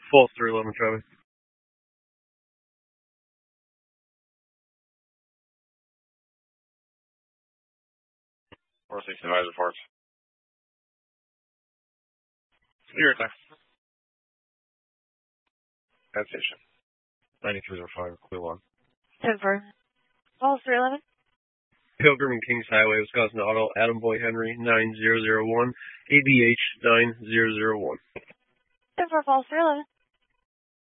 False 311, Travis. 460 advisor forts. Spirit there. Gas station. 9305, clear one. 10-4. False 311. Pilgrim and Kings Highway, Wisconsin Auto, Adam Boy Henry, 9001, ABH 9001. 10-4, false 311.